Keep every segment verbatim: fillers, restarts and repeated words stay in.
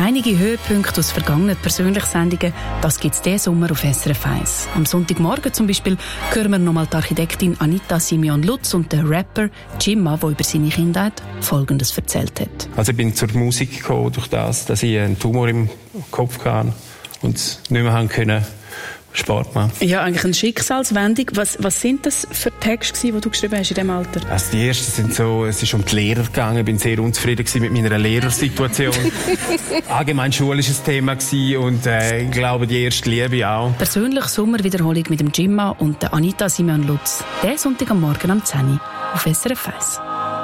Einige Höhepunkte aus vergangenen persönlichen Sendungen, das gibt es diesen Sommer auf S R F eins. Am Sonntagmorgen zum Beispiel hören wir nochmal die Architektin Anita Simeon-Lutz und den Rapper Jimma, der über seine Kindheit Folgendes erzählt hat. Also ich bin zur Musik gekommen durch das, dass ich einen Tumor im Kopf hatte und nicht mehr haben können Sport machen. Ja, eigentlich eine Schicksalswendung. Was, was sind das für Texte, die du geschrieben hast in diesem Alter? Also die ersten sind so, es ist um die Lehrer gegangen. Ich bin sehr unzufrieden mit meiner Lehrersituation. Allgemein schulisches Thema gewesen und äh, ich glaube, die erste Liebe auch. Persönlich Sommerwiederholung mit dem Jimma und der Anita Simeon-Lutz. Der Sonntag am Morgen um zehn Uhr auf S R F eins.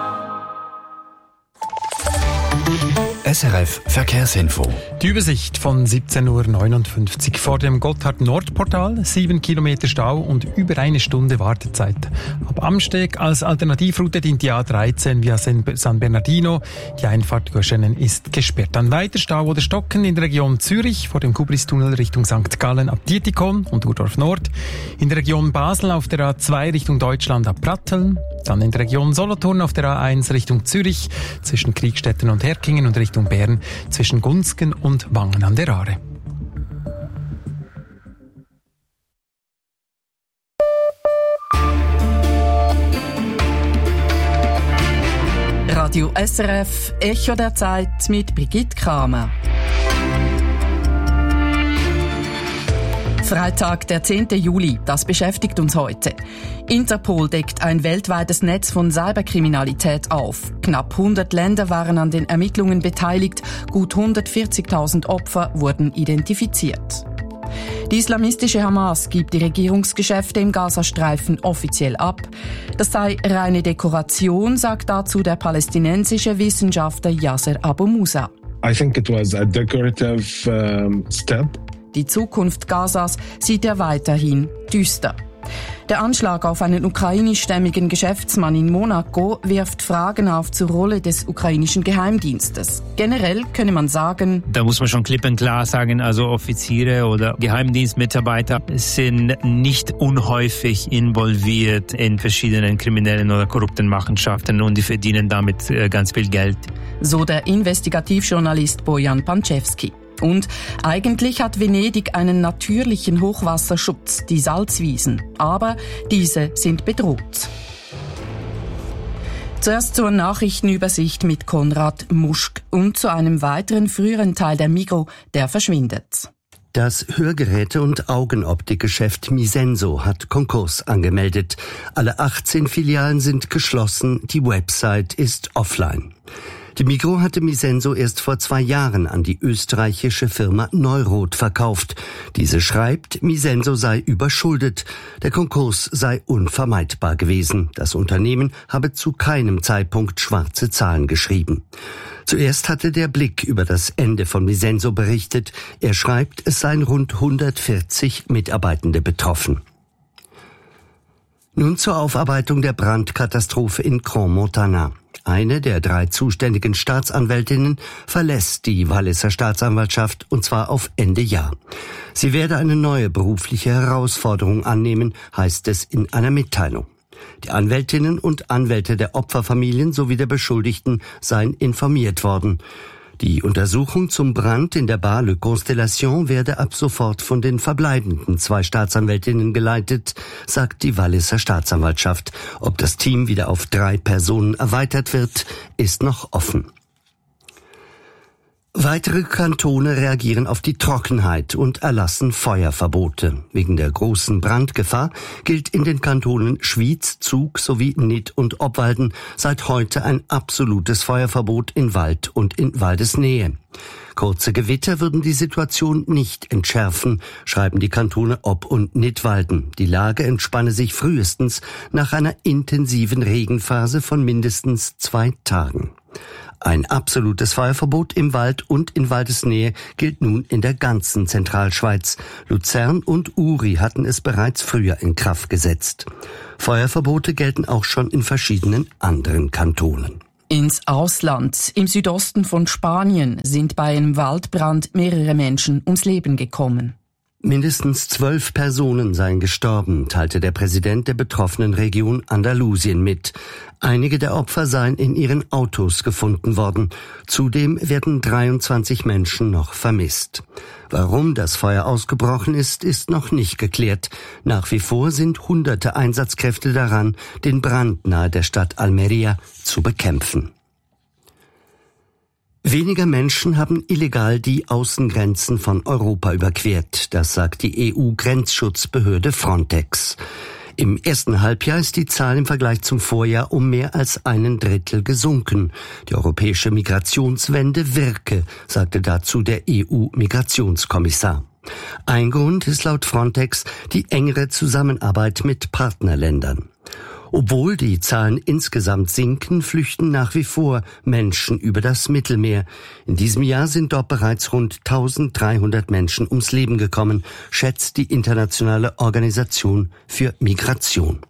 S R F Verkehrsinfo. Die Übersicht von siebzehn Uhr neunundfünfzig vor dem Gotthard-Nord-Portal. Sieben Kilometer Stau und über eine Stunde Wartezeit. Ab Amsteg als Alternativroute dient die A dreizehn via San Bernardino. Die Einfahrt Göschenen ist gesperrt. Dann weiter Stau oder Stocken in der Region Zürich vor dem Kubristunnel Richtung Sankt Gallen ab Dietikon und Urdorf Nord. In der Region Basel auf der A zwei Richtung Deutschland ab Pratteln. Dann in der Region Solothurn auf der A eins Richtung Zürich zwischen Kriegstetten und Herkingen und Richtung Bern zwischen Gunzgen und Wangen an der Aare. Radio S R F, Echo der Zeit mit Brigitte Kramer. Freitag, der zehnten Juli, das beschäftigt uns heute. Interpol deckt ein weltweites Netz von Cyberkriminalität auf. Knapp hundert Länder waren an den Ermittlungen beteiligt, gut hundertvierzigtausend Opfer wurden identifiziert. Die islamistische Hamas gibt die Regierungsgeschäfte im Gazastreifen offiziell ab. Das sei reine Dekoration, sagt dazu der palästinensische Wissenschaftler Yasser Abu Musa. I think it was a decorative um, step. Die Zukunft Gazas sieht er weiterhin düster. Der Anschlag auf einen ukrainischstämmigen Geschäftsmann in Monaco wirft Fragen auf zur Rolle des ukrainischen Geheimdienstes. Generell könne man sagen, da muss man schon klipp und klar sagen, also Offiziere oder Geheimdienstmitarbeiter sind nicht unhäufig involviert in verschiedenen kriminellen oder korrupten Machenschaften und die verdienen damit ganz viel Geld. So der Investigativjournalist Bojan Pančevský. Und eigentlich hat Venedig einen natürlichen Hochwasserschutz, die Salzwiesen. Aber diese sind bedroht. Zuerst zur Nachrichtenübersicht mit Konrad Muschk und zu einem weiteren früheren Teil der Migros, der verschwindet. Das Hörgeräte- und Augenoptikgeschäft Misenso hat Konkurs angemeldet. Alle achtzehn Filialen sind geschlossen, die Website ist offline. Die Migros hatte Misenso erst vor zwei Jahren an die österreichische Firma Neurot verkauft. Diese schreibt, Misenso sei überschuldet. Der Konkurs sei unvermeidbar gewesen. Das Unternehmen habe zu keinem Zeitpunkt schwarze Zahlen geschrieben. Zuerst hatte der Blick über das Ende von Misenso berichtet. Er schreibt, es seien rund hundertvierzig Mitarbeitende betroffen. Nun zur Aufarbeitung der Brandkatastrophe in Crans-Montana. Eine der drei zuständigen Staatsanwältinnen verlässt die Walliser Staatsanwaltschaft, und zwar auf Ende Jahr. Sie werde eine neue berufliche Herausforderung annehmen, heißt es in einer Mitteilung. Die Anwältinnen und Anwälte der Opferfamilien sowie der Beschuldigten seien informiert worden. Die Untersuchung zum Brand in der Bar Le Constellation werde ab sofort von den verbleibenden zwei Staatsanwältinnen geleitet, sagt die Walliser Staatsanwaltschaft. Ob das Team wieder auf drei Personen erweitert wird, ist noch offen. Weitere Kantone reagieren auf die Trockenheit und erlassen Feuerverbote. Wegen der großen Brandgefahr gilt in den Kantonen Schwyz, Zug sowie Nied und Obwalden seit heute ein absolutes Feuerverbot in Wald und in Waldesnähe. Kurze Gewitter würden die Situation nicht entschärfen, schreiben die Kantone Ob- und Nidwalden. Die Lage entspanne sich frühestens nach einer intensiven Regenphase von mindestens zwei Tagen. Ein absolutes Feuerverbot im Wald und in Waldesnähe gilt nun in der ganzen Zentralschweiz. Luzern und Uri hatten es bereits früher in Kraft gesetzt. Feuerverbote gelten auch schon in verschiedenen anderen Kantonen. Ins Ausland. Im Südosten von Spanien sind bei einem Waldbrand mehrere Menschen ums Leben gekommen. Mindestens zwölf Personen seien gestorben, teilte der Präsident der betroffenen Region Andalusien mit. Einige der Opfer seien in ihren Autos gefunden worden. Zudem werden dreiundzwanzig Menschen noch vermisst. Warum das Feuer ausgebrochen ist, ist noch nicht geklärt. Nach wie vor sind hunderte Einsatzkräfte daran, den Brand nahe der Stadt Almería zu bekämpfen. Weniger Menschen haben illegal die Außengrenzen von Europa überquert, das sagt die E U-Grenzschutzbehörde Frontex. Im ersten Halbjahr ist die Zahl im Vergleich zum Vorjahr um mehr als einen Drittel gesunken. Die europäische Migrationswende wirke, sagte dazu der E U-Migrationskommissar. Ein Grund ist laut Frontex die engere Zusammenarbeit mit Partnerländern. Obwohl die Zahlen insgesamt sinken, flüchten nach wie vor Menschen über das Mittelmeer. In diesem Jahr sind dort bereits rund eintausenddreihundert Menschen ums Leben gekommen, schätzt die Internationale Organisation für Migration.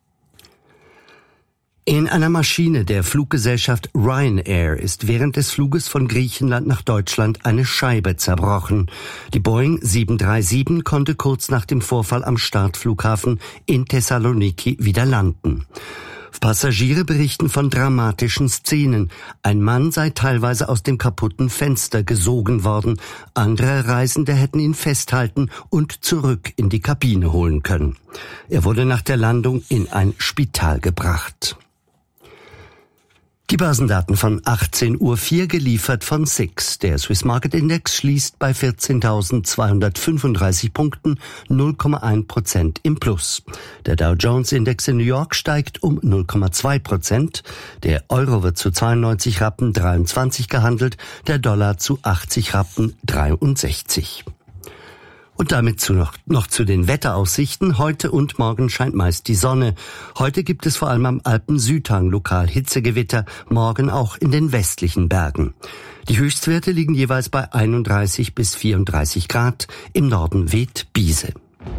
In einer Maschine der Fluggesellschaft Ryanair ist während des Fluges von Griechenland nach Deutschland eine Scheibe zerbrochen. Die Boeing sieben drei sieben konnte kurz nach dem Vorfall am Startflughafen in Thessaloniki wieder landen. Passagiere berichten von dramatischen Szenen. Ein Mann sei teilweise aus dem kaputten Fenster gesogen worden. Andere Reisende hätten ihn festhalten und zurück in die Kabine holen können. Er wurde nach der Landung in ein Spital gebracht. Die Börsendaten von achtzehn Uhr vier geliefert von S I X. Der Swiss Market Index schließt bei vierzehntausendzweihundertfünfunddreißig Punkten, null Komma eins Prozent im Plus. Der Dow Jones Index in New York steigt um null Komma zwei Prozent. Der Euro wird zu zweiundneunzig Rappen dreiundzwanzig gehandelt, der Dollar zu achtzig Rappen dreiundsechzig. Und damit zu noch, noch zu den Wetteraussichten. Heute und morgen scheint meist die Sonne. Heute gibt es vor allem am Alpen-Südhang lokal Hitzegewitter, morgen auch in den westlichen Bergen. Die Höchstwerte liegen jeweils bei einunddreißig bis vierunddreißig Grad. Im Norden weht Biese.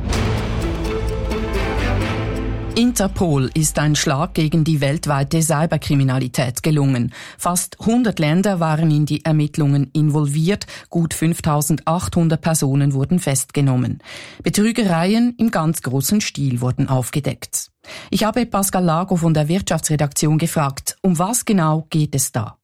Interpol ist ein Schlag gegen die weltweite Cyberkriminalität gelungen. Fast hundert Länder waren in die Ermittlungen involviert, gut fünftausendachthundert Personen wurden festgenommen. Betrügereien im ganz großen Stil wurden aufgedeckt. Ich habe Pascal Lago von der Wirtschaftsredaktion gefragt, um was genau geht es da?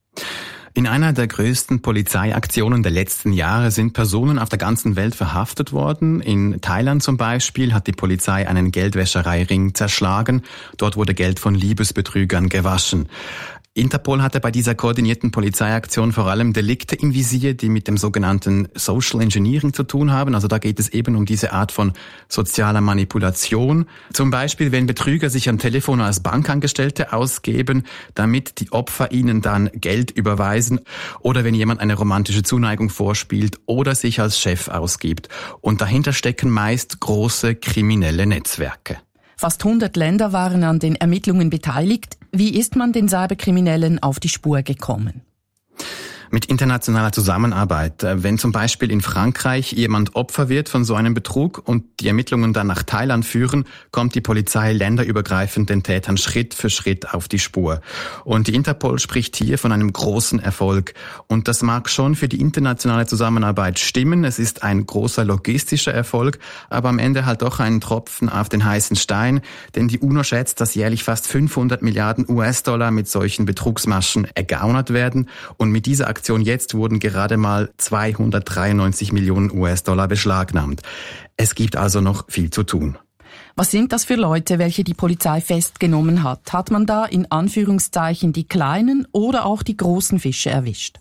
In einer der größten Polizeiaktionen der letzten Jahre sind Personen auf der ganzen Welt verhaftet worden. In Thailand zum Beispiel hat die Polizei einen Geldwäschereiring zerschlagen. Dort wurde Geld von Liebesbetrügern gewaschen. Interpol hatte bei dieser koordinierten Polizeiaktion vor allem Delikte im Visier, die mit dem sogenannten Social Engineering zu tun haben. Also da geht es eben um diese Art von sozialer Manipulation. Zum Beispiel, wenn Betrüger sich am Telefon als Bankangestellte ausgeben, damit die Opfer ihnen dann Geld überweisen, oder wenn jemand eine romantische Zuneigung vorspielt oder sich als Chef ausgibt. Und dahinter stecken meist große kriminelle Netzwerke. Fast hundert Länder waren an den Ermittlungen beteiligt. Wie ist man den Cyberkriminellen auf die Spur gekommen? Mit internationaler Zusammenarbeit. Wenn zum Beispiel in Frankreich jemand Opfer wird von so einem Betrug und die Ermittlungen dann nach Thailand führen, kommt die Polizei länderübergreifend den Tätern Schritt für Schritt auf die Spur. Und die Interpol spricht hier von einem großen Erfolg. Und das mag schon für die internationale Zusammenarbeit stimmen. Es ist ein großer logistischer Erfolg, aber am Ende halt doch ein Tropfen auf den heißen Stein. Denn die UNO schätzt, dass jährlich fast fünfhundert Milliarden U S-Dollar mit solchen Betrugsmaschen ergaunert werden. Und mit dieser Aktion jetzt wurden gerade mal zweihundertdreiundneunzig Millionen U S-Dollar beschlagnahmt. Es gibt also noch viel zu tun. Was sind das für Leute, welche die Polizei festgenommen hat? Hat man da in Anführungszeichen die kleinen oder auch die großen Fische erwischt?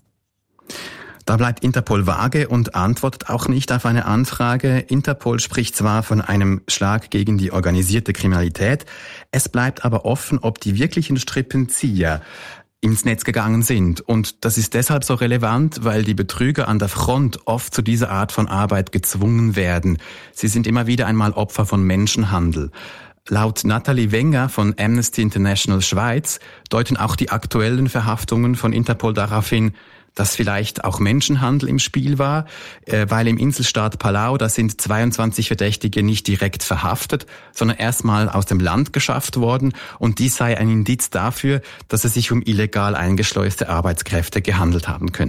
Da bleibt Interpol vage und antwortet auch nicht auf eine Anfrage. Interpol spricht zwar von einem Schlag gegen die organisierte Kriminalität, es bleibt aber offen, ob die wirklichen Strippenzieher ins Netz gegangen sind. Und das ist deshalb so relevant, weil die Betrüger an der Front oft zu dieser Art von Arbeit gezwungen werden. Sie sind immer wieder einmal Opfer von Menschenhandel. Laut Nathalie Wenger von Amnesty International Schweiz deuten auch die aktuellen Verhaftungen von Interpol darauf hin, dass vielleicht auch Menschenhandel im Spiel war, weil im Inselstaat Palau, da sind zweiundzwanzig Verdächtige nicht direkt verhaftet, sondern erstmal aus dem Land geschafft worden, und dies sei ein Indiz dafür, dass es sich um illegal eingeschleuste Arbeitskräfte gehandelt haben könnte.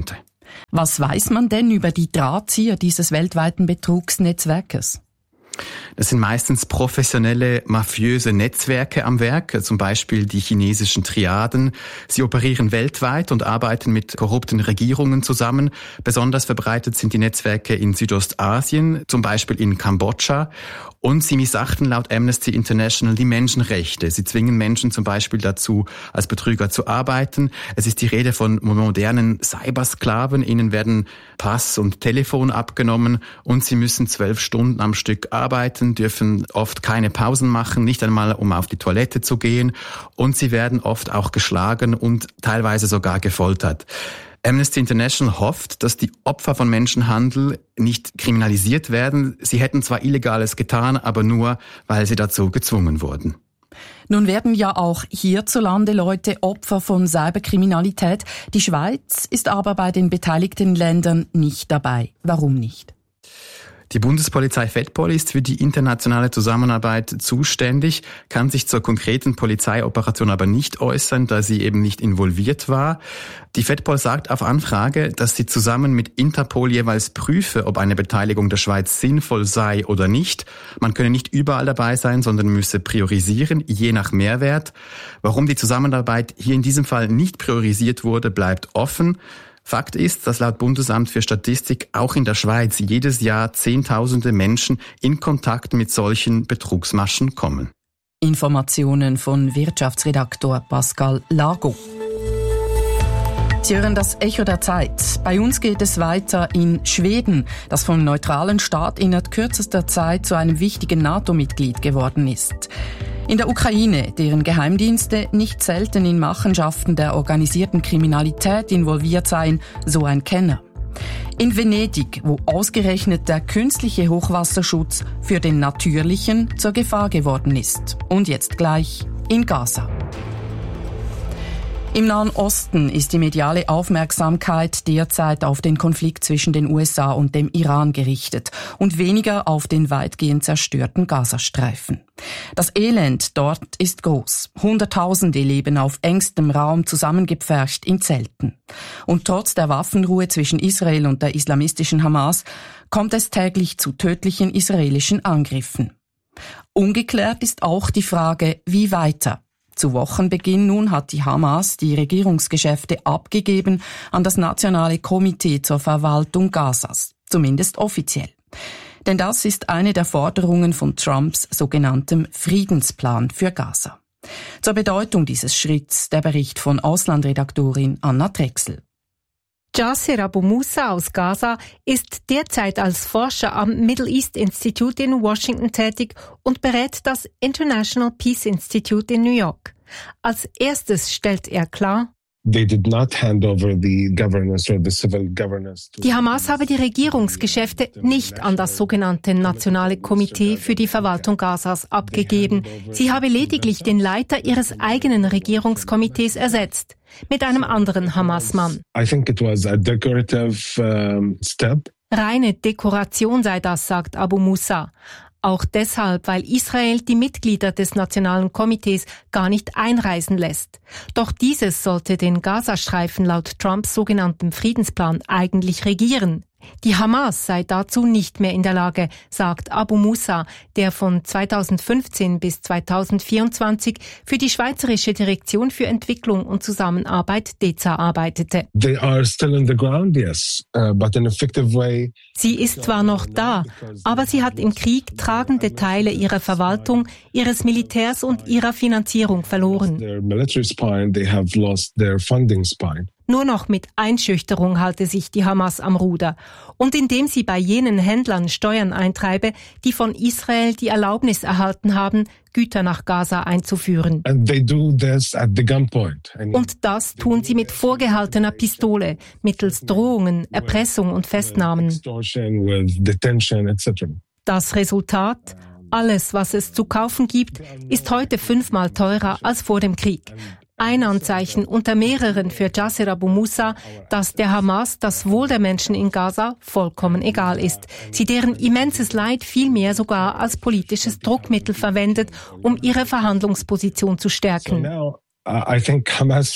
Was weiß man denn über die Drahtzieher dieses weltweiten Betrugsnetzwerkes? Das sind meistens professionelle, mafiöse Netzwerke am Werk, zum Beispiel die chinesischen Triaden. Sie operieren weltweit und arbeiten mit korrupten Regierungen zusammen. Besonders verbreitet sind die Netzwerke in Südostasien, zum Beispiel in Kambodscha. Und sie missachten laut Amnesty International die Menschenrechte. Sie zwingen Menschen zum Beispiel dazu, als Betrüger zu arbeiten. Es ist die Rede von modernen Cybersklaven. Ihnen werden Pass und Telefon abgenommen und sie müssen zwölf Stunden am Stück arbeiten, dürfen oft keine Pausen machen, nicht einmal um auf die Toilette zu gehen. Und sie werden oft auch geschlagen und teilweise sogar gefoltert. Amnesty International hofft, dass die Opfer von Menschenhandel nicht kriminalisiert werden. Sie hätten zwar Illegales getan, aber nur, weil sie dazu gezwungen wurden. Nun werden ja auch hierzulande Leute Opfer von Cyberkriminalität. Die Schweiz ist aber bei den beteiligten Ländern nicht dabei. Warum nicht? Die Bundespolizei Fedpol ist für die internationale Zusammenarbeit zuständig, kann sich zur konkreten Polizeioperation aber nicht äußern, da sie eben nicht involviert war. Die Fedpol sagt auf Anfrage, dass sie zusammen mit Interpol jeweils prüfe, ob eine Beteiligung der Schweiz sinnvoll sei oder nicht. Man könne nicht überall dabei sein, sondern müsse priorisieren, je nach Mehrwert. Warum die Zusammenarbeit hier in diesem Fall nicht priorisiert wurde, bleibt offen. Fakt ist, dass laut Bundesamt für Statistik auch in der Schweiz jedes Jahr Zehntausende Menschen in Kontakt mit solchen Betrugsmaschen kommen. Informationen von Wirtschaftsredaktor Pascal Lago. Sie hören das Echo der Zeit. Bei uns geht es weiter in Schweden, das vom neutralen Staat innerhalb kürzester Zeit zu einem wichtigen NATO-Mitglied geworden ist. In der Ukraine, deren Geheimdienste nicht selten in Machenschaften der organisierten Kriminalität involviert seien, so ein Kenner. In Venedig, wo ausgerechnet der künstliche Hochwasserschutz für den natürlichen zur Gefahr geworden ist. Und jetzt gleich in Gaza. Im Nahen Osten ist die mediale Aufmerksamkeit derzeit auf den Konflikt zwischen den U S A und dem Iran gerichtet und weniger auf den weitgehend zerstörten Gazastreifen. Das Elend dort ist groß. Hunderttausende leben auf engstem Raum zusammengepfercht in Zelten. Und trotz der Waffenruhe zwischen Israel und der islamistischen Hamas kommt es täglich zu tödlichen israelischen Angriffen. Ungeklärt ist auch die Frage, wie weiter. Zu Wochenbeginn nun hat die Hamas die Regierungsgeschäfte abgegeben an das Nationale Komitee zur Verwaltung Gazas, zumindest offiziell. Denn das ist eine der Forderungen von Trumps sogenanntem Friedensplan für Gaza. Zur Bedeutung dieses Schritts der Bericht von Auslandredaktorin Anna Drechsel. Jasser Abu Musa aus Gaza ist derzeit als Forscher am Middle East Institute in Washington tätig und berät das International Peace Institute in New York. Als erstes stellt er klar, They did not hand over the governance or the civil governance to die Hamas habe die Regierungsgeschäfte nicht an das sogenannte Nationale Komitee für die Verwaltung Gazas abgegeben. Sie habe lediglich den Leiter ihres eigenen Regierungskomitees ersetzt, mit einem anderen Hamas-Mann. I think it was a decorative um, step. Reine Dekoration sei das, sagt Abu Musa. Auch deshalb, weil Israel die Mitglieder des Nationalen Komitees gar nicht einreisen lässt. Doch dieses sollte den Gazastreifen laut Trumps sogenanntem Friedensplan eigentlich regieren. Die Hamas sei dazu nicht mehr in der Lage, sagt Abu Musa, der von zweitausendfünfzehn bis zweitausendvierundzwanzig für die Schweizerische Direktion für Entwicklung und Zusammenarbeit D E Z A arbeitete. They are still in the ground, yes, uh, but in an effective way. Sie ist zwar noch da, aber sie hat im Krieg tragende Teile ihrer Verwaltung, ihres Militärs und ihrer Finanzierung verloren. Their military spine, they have lost their funding spine. Nur noch mit Einschüchterung halte sich die Hamas am Ruder und indem sie bei jenen Händlern Steuern eintreibe, die von Israel die Erlaubnis erhalten haben, Güter nach Gaza einzuführen. And they do this at the gunpoint. Und das tun sie mit vorgehaltener Pistole, mittels Drohungen, Erpressung und Festnahmen. Extortion, with detention, et cetera. Das Resultat? Alles, was es zu kaufen gibt, ist heute fünfmal teurer als vor dem Krieg. Ein Anzeichen unter mehreren für Jasser Abu Musa, dass der Hamas das Wohl der Menschen in Gaza vollkommen egal ist. Sie deren immenses Leid vielmehr sogar als politisches Druckmittel verwendet, um ihre Verhandlungsposition zu stärken. So now, uh, I think Hamas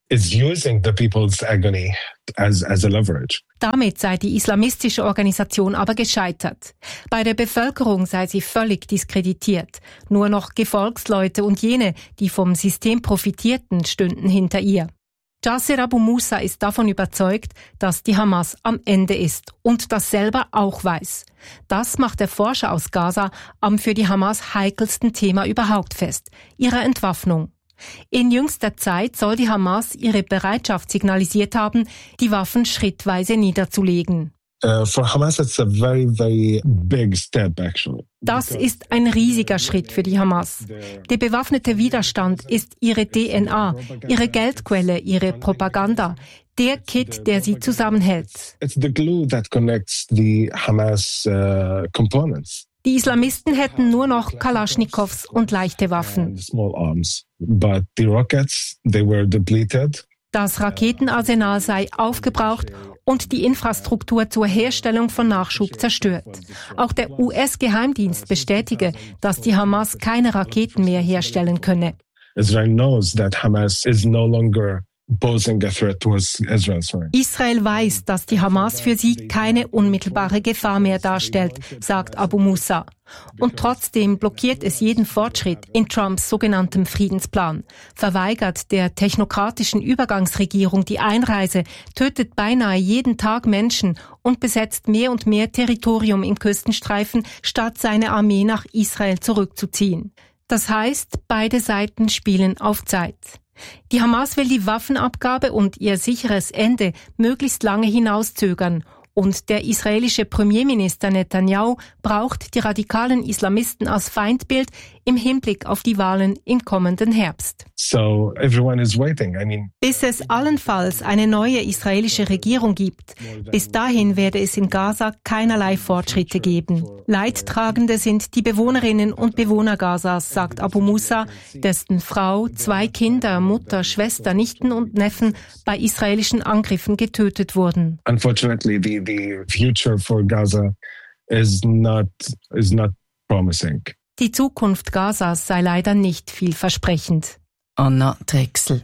is using the people's agony as, as a leverage. Damit sei die islamistische Organisation aber gescheitert. Bei der Bevölkerung sei sie völlig diskreditiert. Nur noch Gefolgsleute und jene, die vom System profitierten, stünden hinter ihr. Jasser Abu Musa ist davon überzeugt, dass die Hamas am Ende ist und das selber auch weiß. Das macht der Forscher aus Gaza am für die Hamas heikelsten Thema überhaupt fest, ihrer Entwaffnung. In jüngster Zeit soll die Hamas ihre Bereitschaft signalisiert haben, die Waffen schrittweise niederzulegen. Uh, for Hamas, it's a very, very big step, actually. Das ist ein riesiger Schritt für die Hamas. Der bewaffnete Widerstand ist ihre D N A, ihre Geldquelle, ihre Propaganda, der Kit, der sie zusammenhält. It's the glue that connects the Hamas uh, components. Die Islamisten hätten nur noch Kalaschnikows und leichte Waffen. Small arms, but the rockets, they were depleted. Das Raketenarsenal sei aufgebraucht und die Infrastruktur zur Herstellung von Nachschub zerstört. Auch der U S-Geheimdienst bestätige, dass die Hamas keine Raketen mehr herstellen könne. Israel knows that Hamas is no longer posing a threat towards Israel. Sorry. Israel weiß, dass die Hamas für sie keine unmittelbare Gefahr mehr darstellt, sagt Abu Musa. Und trotzdem blockiert es jeden Fortschritt in Trumps sogenanntem Friedensplan, verweigert der technokratischen Übergangsregierung die Einreise, tötet beinahe jeden Tag Menschen und besetzt mehr und mehr Territorium im Küstenstreifen, statt seine Armee nach Israel zurückzuziehen. Das heißt, beide Seiten spielen auf Zeit. Die Hamas will die Waffenabgabe und ihr sicheres Ende möglichst lange hinauszögern. Und der israelische Premierminister Netanyahu braucht die radikalen Islamisten als Feindbild im Hinblick auf die Wahlen im kommenden Herbst. So everyone is waiting. I mean, bis es allenfalls eine neue israelische Regierung gibt. Bis dahin werde es in Gaza keinerlei Fortschritte geben. Leidtragende sind die Bewohnerinnen und Bewohner Gazas, sagt Abu Musa, dessen Frau, zwei Kinder, Mutter, Schwester, Nichten und Neffen bei israelischen Angriffen getötet wurden. Unfortunately, the, the future for Gaza is not, is not promising. Die Zukunft Gazas sei leider nicht vielversprechend. Anna Drechsel.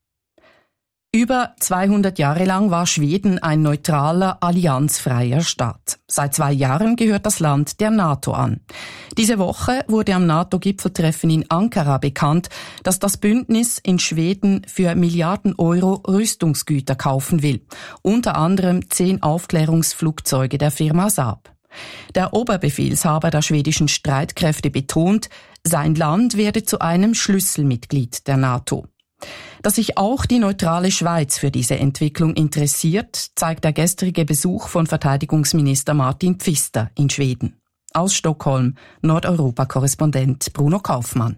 Über zweihundert Jahre lang war Schweden ein neutraler, allianzfreier Staat. Seit zwei Jahren gehört das Land der NATO an. Diese Woche wurde am NATO-Gipfeltreffen in Ankara bekannt, dass das Bündnis in Schweden für Milliarden Euro Rüstungsgüter kaufen will. Unter anderem zehn Aufklärungsflugzeuge der Firma Saab. Der Oberbefehlshaber der schwedischen Streitkräfte betont, sein Land werde zu einem Schlüsselmitglied der NATO. Dass sich auch die neutrale Schweiz für diese Entwicklung interessiert, zeigt der gestrige Besuch von Verteidigungsminister Martin Pfister in Schweden. Aus Stockholm, Nordeuropa-Korrespondent Bruno Kaufmann.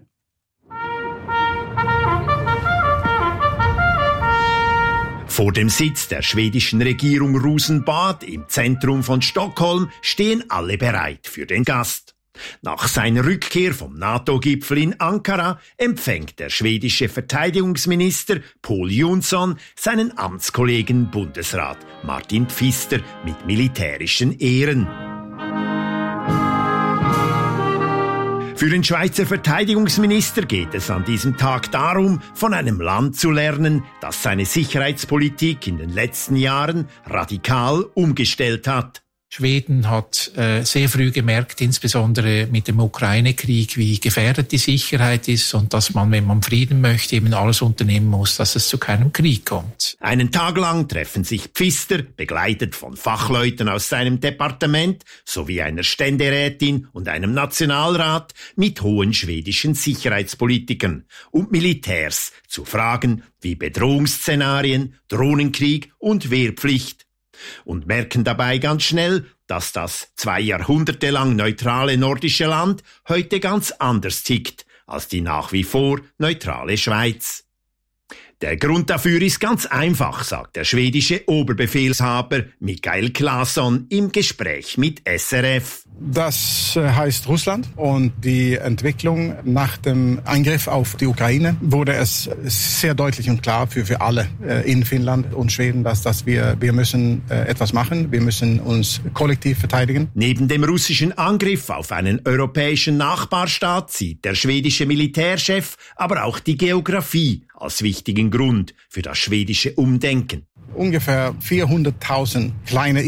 Vor dem Sitz der schwedischen Regierung Rosenbad im Zentrum von Stockholm stehen alle bereit für den Gast. Nach seiner Rückkehr vom NATO-Gipfel in Ankara empfängt der schwedische Verteidigungsminister Pål Jonson seinen Amtskollegen Bundesrat Martin Pfister mit militärischen Ehren. Für den Schweizer Verteidigungsminister geht es an diesem Tag darum, von einem Land zu lernen, das seine Sicherheitspolitik in den letzten Jahren radikal umgestellt hat. Schweden hat äh, sehr früh gemerkt, insbesondere mit dem Ukraine-Krieg, wie gefährdet die Sicherheit ist und dass man, wenn man Frieden möchte, eben alles unternehmen muss, dass es zu keinem Krieg kommt. Einen Tag lang treffen sich Pfister, begleitet von Fachleuten aus seinem Departement, sowie einer Ständerätin und einem Nationalrat mit hohen schwedischen Sicherheitspolitikern und Militärs zu Fragen wie Bedrohungsszenarien, Drohnenkrieg und Wehrpflicht. Und merken dabei ganz schnell, dass das zwei Jahrhunderte lang neutrale nordische Land heute ganz anders tickt als die nach wie vor neutrale Schweiz. Der Grund dafür ist ganz einfach, sagt der schwedische Oberbefehlshaber Mikael Claesson im Gespräch mit S R F. Das heißt Russland und die Entwicklung nach dem Angriff auf die Ukraine wurde es sehr deutlich und klar für, für alle in Finnland und Schweden, dass, dass wir, wir müssen etwas machen, wir müssen uns kollektiv verteidigen. Neben dem russischen Angriff auf einen europäischen Nachbarstaat sieht der schwedische Militärchef aber auch die Geografie als wichtigen einen Grund für das schwedische Umdenken. Ungefähr vierhunderttausend kleine